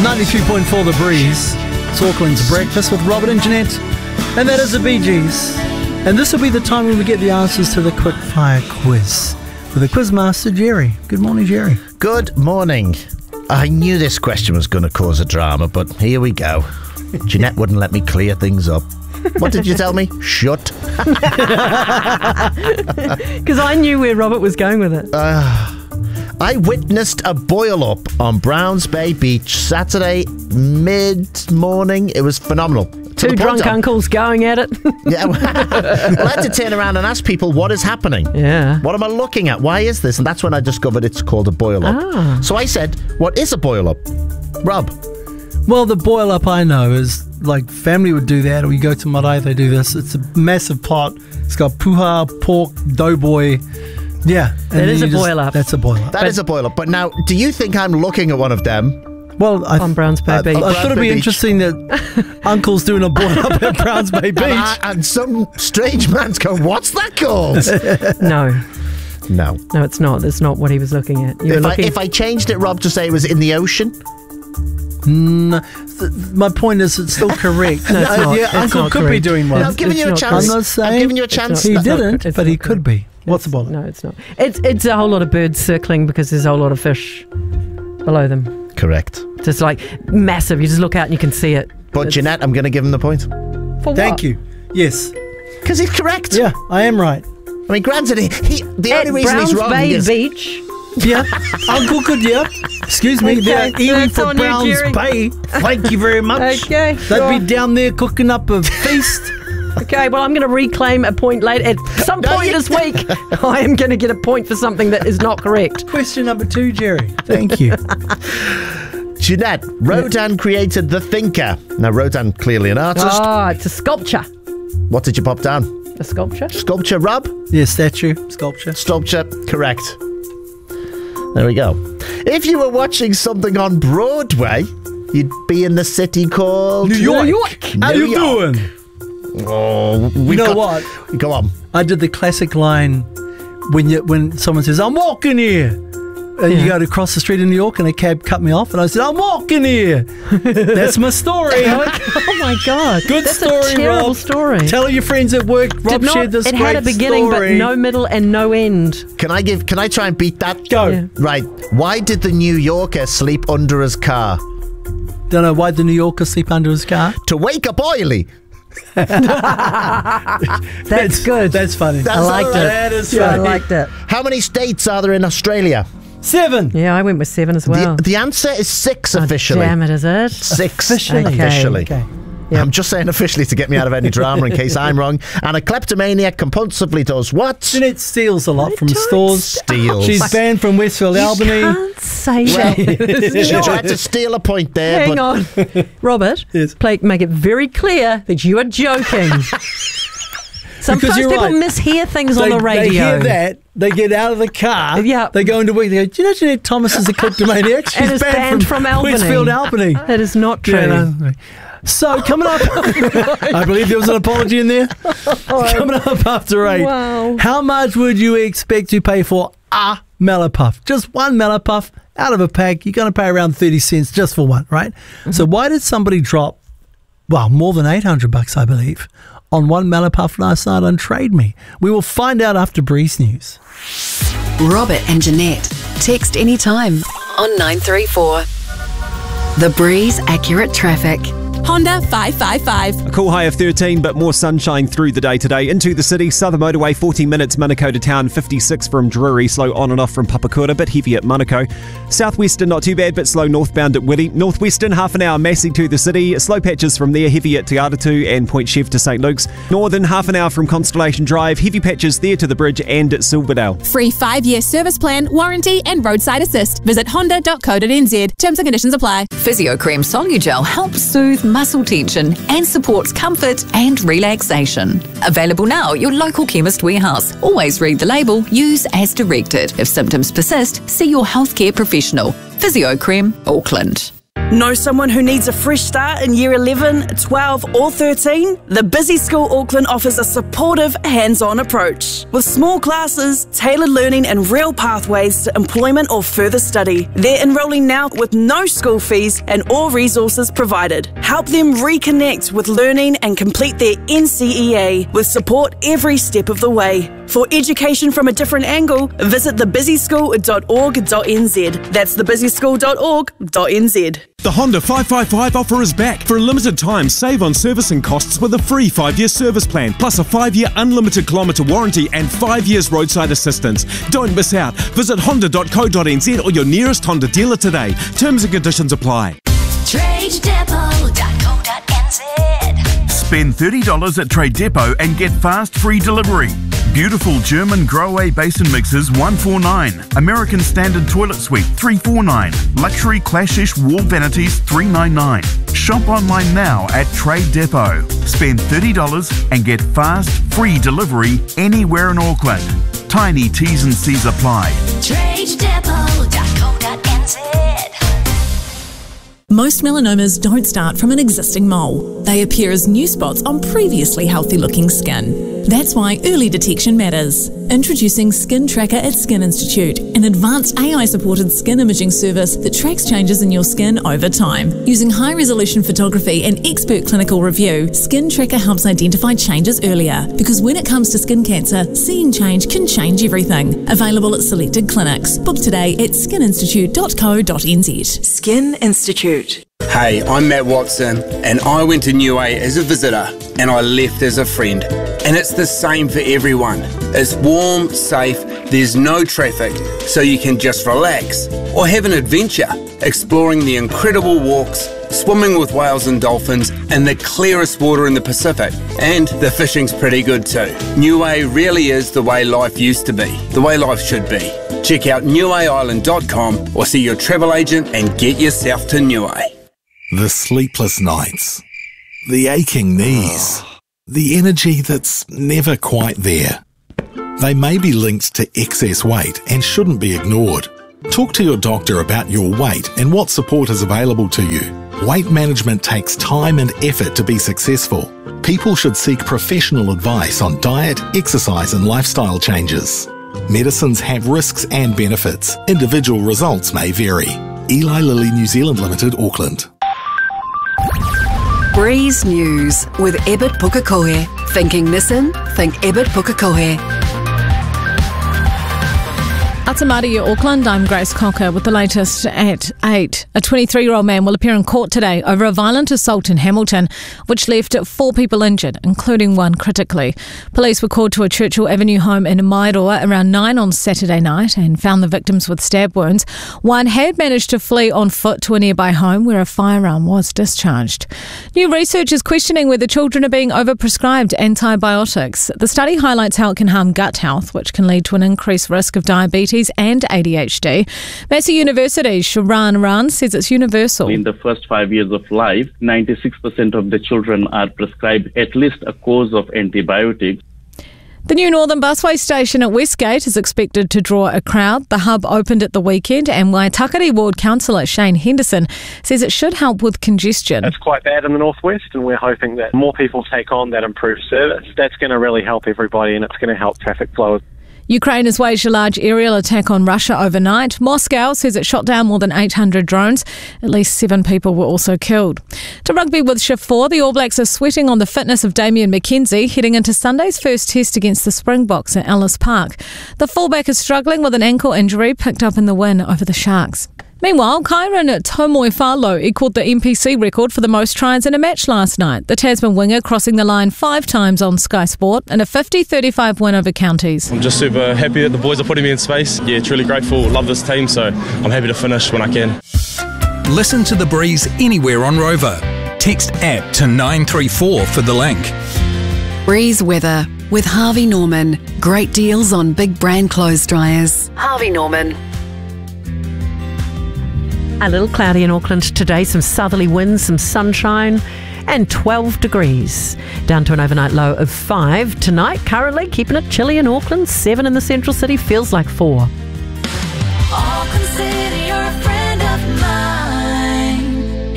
93.4 The Breeze. It's Auckland's Breakfast with Robert and Jeanette. And that is the Bee Gees. And this will be the time when we get the answers to the quick fire quiz with the quizmaster, Jerry. Good morning, Jerry. Good morning. I knew this question was going to cause a drama, but here we go. Jeanette wouldn't let me clear things up. What did you tell me? Shut. Because I knew where Robert was going with it. I witnessed a boil-up on Browns Bay Beach Saturday mid-morning. It was phenomenal. Two drunk uncles going at it. Yeah, well, I had to turn around and ask people, what is happening? Yeah. What am I looking at? Why is this? And that's when I discovered it's called a boil-up. So I said, what is a boil-up? Rob? Well, the boil up I know is like family would do that, or you go to marae, they do this. It's a massive pot. It's got puha, pork, doughboy. Yeah. That is a boil up. That's a boil up. That is a boil-up. But now, do you think I'm looking at one of them? Well, on Browns Bay Beach. I thought it'd be interesting that Uncle's doing a boil up at Browns Bay Beach. And some strange man's going, what's that called? No, it's not. That's not what he was looking at. If I changed it, Rob, to say it was in the ocean? My point is, it's still correct. No, it's not. Yeah, It's Uncle not could correct. be doing one. No, I've given you a chance. I'm not saying. I've given you a chance. He didn't, but he could be. What's the boil up? No, it's not. It's a whole lot of birds circling because there's a whole lot of fish below them. Correct. Just like massive. You just look out and you can see it. But Jeanette, I'm going to give him the point. For what? Thank you. Yes. Because he's correct. Yeah, I am right. I mean, granted, the only reason Browns he's wrong Bay is... Beach. Yeah, Uncle could, yeah. Excuse me, they're Okay, eating that's for on you, Browns Jerry. Bay. Thank you very much. Okay, They'd be down there cooking up a feast. Okay, well, I'm going to reclaim a point later. At some point this week, I am going to get a point for something that is not correct. Question number 2, Jerry. Thank you. Jeanette, Rodin created The Thinker. Now, Rodin, clearly an artist. Oh, it's a sculpture. What did you pop down? A sculpture? Sculpture, Rob? Yeah, statue, sculpture. Sculpture, correct. There we go. If you were watching something on Broadway, you'd be in the city called... New York. How you doing? Oh, You know what? Go on. I did the classic line when someone says, I'm walking here. And you go to cross the street in New York and a cab cut me off and I said, I'm walking here. That's my story. Oh my God. Good That's story, a terrible Rob. story. Tell your friends at work, Rob shared this It great had a beginning story. but no middle and no end. Can I try and beat that? Go. Yeah. Right. Why did the New Yorker sleep under his car? Don't know why the New Yorker sleep under his car. To wake up oily. That's good. That's funny. I liked it. That is I funny. liked it. How many states are there in Australia? 7. Yeah, I went with 7 as well. The answer is 6 Oh, officially. damn it, is it? 6 Officially. officially. Okay. Yep. I'm just saying officially to get me out of any drama in case I'm wrong. And a kleptomaniac compulsively does what? Jeanette steals a lot from stores. Steals. She's banned from Westfield Albany. Can't say Well, that. she tried to steal a point there. Hang but on. Robert, Yes. make it very clear that you are joking. Sometimes you're people right. mishear things on the radio. They hear that. They get out of the car. Yeah. They go into work. They go, do you know Jeanette Thomas is a kleptomaniac? She's And is banned from Albany. Westfield Albany. That is not true. Yeah, no. So coming up, I believe there was an apology in there. Coming up after 8. Wow. How much would you expect to pay for a Malapuff? Just one Malapuff out of a pack. You're going to pay around 30 cents just for one, right? Mm-hmm. So why did somebody drop, well, more than $800, I believe, on one Malapuff last night on Trade Me? We will find out after Breeze News. Robert and Jeanette. Text anytime on 934. The Breeze Accurate Traffic. Honda 555. A cool high of 13, but more sunshine through the day today. Into the city, Southern Motorway, 40 minutes, Manukau to town, 56 from Drury, slow on and off from Papakura, bit heavy at Manukau. Southwestern, not too bad, but slow northbound at Whitty. Northwestern, half an hour, Massey to the city, slow patches from there, heavy at Te Aratū and Point Chev to St Luke's. Northern, half an hour from Constellation Drive, heavy patches there to the bridge and at Silverdale. Free 5-year service plan, warranty and roadside assist. Visit honda.co.nz. Terms and conditions apply. Physiocrem Solugel helps soothe muscle tension and supports comfort and relaxation. Available now at your local chemist warehouse. Always read the label, use as directed. If symptoms persist, see your healthcare professional. Physiocrem Auckland. Know someone who needs a fresh start in year 11, 12 or 13? The Busy School Auckland offers a supportive, hands-on approach. With small classes, tailored learning and real pathways to employment or further study. They're enrolling now with no school fees and all resources provided. Help them reconnect with learning and complete their NCEA with support every step of the way. For education from a different angle, visit thebusyschool.org.nz. That's thebusyschool.org.nz. The Honda 555 offer is back. For a limited time, save on servicing costs with a free 5-year service plan, plus a 5-year unlimited kilometre warranty and 5 years roadside assistance. Don't miss out. Visit honda.co.nz or your nearest Honda dealer today. Terms and conditions apply. TradeDepot.co.nz. Spend $30 at Trade Depot and get fast free delivery. Beautiful German Grohe basin mixers $149. American Standard Toilet Suite $349. Luxury Clashish wall vanities $399. Shop online now at Trade Depot. Spend $30 and get fast free delivery anywhere in Auckland. Tiny T's and C's apply. TradeDepot.co.nz. Most melanomas don't start from an existing mole. They appear as new spots on previously healthy-looking skin. That's why early detection matters. Introducing Skin Tracker at Skin Institute, an advanced AI-supported skin imaging service that tracks changes in your skin over time. Using high-resolution photography and expert clinical review, Skin Tracker helps identify changes earlier. Because when it comes to skin cancer, seeing change can change everything. Available at selected clinics. Book today at skininstitute.co.nz. Skin Institute. Hey, I'm Matt Watson, and I went to Niue as a visitor, and I left as a friend. And it's the same for everyone. It's warm, safe, there's no traffic, so you can just relax or have an adventure, exploring the incredible walks, swimming with whales and dolphins, and the clearest water in the Pacific. And the fishing's pretty good too. Niue really is the way life used to be, the way life should be. Check out niueisland.com or see your travel agent and get yourself to Niue. The sleepless nights, the aching knees, the energy that's never quite there. They may be linked to excess weight and shouldn't be ignored. Talk to your doctor about your weight and what support is available to you. Weight management takes time and effort to be successful. People should seek professional advice on diet, exercise and lifestyle changes. Medicines have risks and benefits. Individual results may vary. Eli Lilly New Zealand Limited, Auckland. Breeze News with Ebert Pukekohe. Thinking Nissan? Think Ebert Pukekohe. Atamaria, Auckland, I'm Grace Cocker with the latest at 8. A 23-year-old man will appear in court today over a violent assault in Hamilton, which left 4 people injured, including 1 critically. Police were called to a Churchill Avenue home in Mairoa around 9 on Saturday night and found the victims with stab wounds. 1 had managed to flee on foot to a nearby home where a firearm was discharged. New research is questioning whether children are being overprescribed antibiotics. The study highlights how it can harm gut health, which can lead to an increased risk of diabetes and ADHD. Massey University's Sharan Ran says it's universal. In the first 5 years of life, 96% of the children are prescribed at least a course of antibiotics. The new Northern Busway station at Westgate is expected to draw a crowd. The hub opened at the weekend and Waitakere Ward Councillor Shane Henderson says it should help with congestion. It's quite bad in the northwest and we're hoping that more people take on that improved service. That's going to really help everybody and it's going to help traffic flow. Ukraine has waged a large aerial attack on Russia overnight. Moscow says it shot down more than 800 drones. At least 7 people were also killed. To rugby with Shift 4, the All Blacks are sweating on the fitness of Damien McKenzie heading into Sunday's first test against the Springboks at Ellis Park. The fullback is struggling with an ankle injury picked up in the win over the Sharks. Meanwhile, Kyron Tomoefalo equalled the NPC record for the most tries in a match last night. The Tasman winger crossing the line 5 times on Sky Sport in a 50-35 win over Counties. I'm just super happy that the boys are putting me in space. Yeah, truly grateful. Love this team, so I'm happy to finish when I can. Listen to The Breeze anywhere on Rover. Text APP to 934 for the link. Breeze weather with Harvey Norman. Great deals on big brand clothes dryers. Harvey Norman. A little cloudy in Auckland today, some southerly winds, some sunshine and 12 degrees. Down to an overnight low of 5. Tonight, currently keeping it chilly in Auckland, 7 in the central city, feels like 4. Auckland City, you're a friend of mine.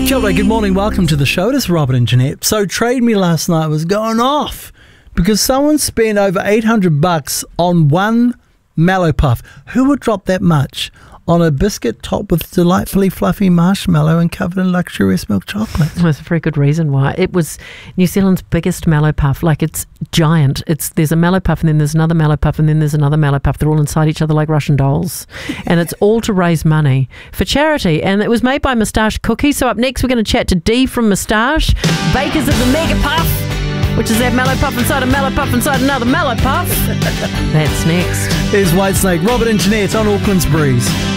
Kia ora, good morning, welcome to the show. This is Robert and Jeanette. So Trade Me last night was going off because someone spent over $800 on one Mallow Puff. Who would drop that much on a biscuit topped with delightfully fluffy marshmallow and covered in luxurious milk chocolate? There's a very good reason why. It was New Zealand's biggest Mallow Puff. Like, it's giant. There's a Mallow Puff, and then there's another Mallow Puff, and then there's another Mallow Puff. They're all inside each other like Russian dolls. And it's all to raise money for charity. And it was made by Moustache Cookie. So up next, we're going to chat to Dee from Moustache, bakers of the Mega Puff, which is that Mallow Puff inside a Mallow Puff inside another Mallow Puff. That's next. Here's Whitesnake, Robert and Jeanette on Auckland's Breeze.